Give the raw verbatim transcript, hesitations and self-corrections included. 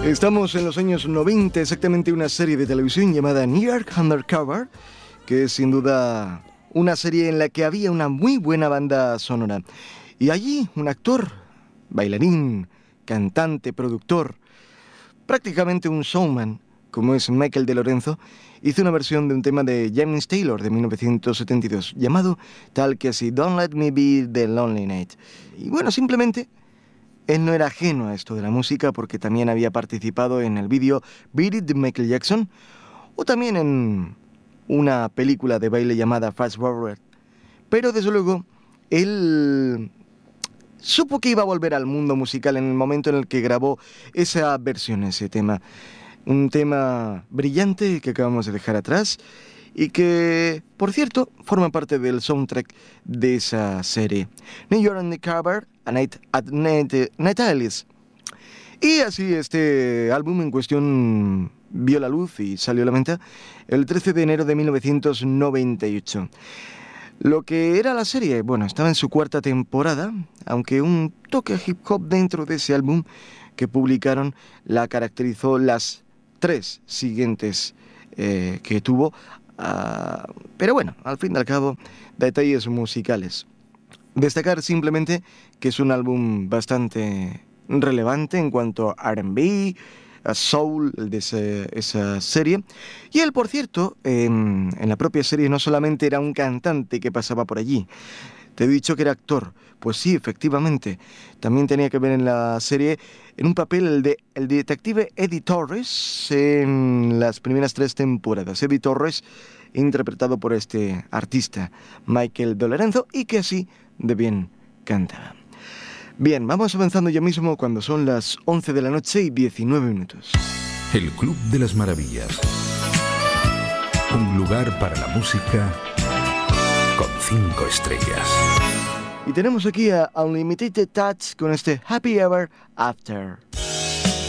Estamos en los años noventa, exactamente una serie de televisión llamada New York Undercover, que es sin duda una serie en la que había una muy buena banda sonora. Y allí un actor, bailarín, cantante, productor, prácticamente un showman, como es Michael De Lorenzo, hizo una versión de un tema de James Taylor de mil novecientos setenta y dos, llamado tal que así, Don't Let Me Be The Lonely Night. Y bueno, simplemente él no era ajeno a esto de la música porque también había participado en el vídeo Beat It de Michael Jackson o también en una película de baile llamada Fast Forward. Pero desde luego, él supo que iba a volver al mundo musical en el momento en el que grabó esa versión, ese tema. Un tema brillante que acabamos de dejar atrás y que, por cierto, forma parte del soundtrack de esa serie. New York Undercover, A Night at Natalis. Y así este álbum en cuestión vio la luz y salió a la venta el trece de enero de mil novecientos noventa y ocho. Lo que era la serie, bueno, estaba en su cuarta temporada, aunque un toque hip hop dentro de ese álbum que publicaron la caracterizó las tres siguientes eh, que tuvo. Uh, pero bueno, al fin y al cabo, detalles musicales. Destacar simplemente que es un álbum bastante relevante en cuanto a R and B, a soul de ese, esa serie. Y él, por cierto, eh, en la propia serie no solamente era un cantante que pasaba por allí. Te he dicho que era actor. Pues sí, efectivamente. También tenía que ver en la serie en un papel el de el detective Eddie Torres en las primeras tres temporadas. Eddie Torres, interpretado por este artista Michael De Lorenzo, y que así de bien cantaba. Bien, vamos avanzando ya mismo cuando son las once de la noche y diecinueve minutos. El Club de las Maravillas. Un lugar para la música con cinco estrellas. Y tenemos aquí a Unlimited Touch con este Happy Ever After.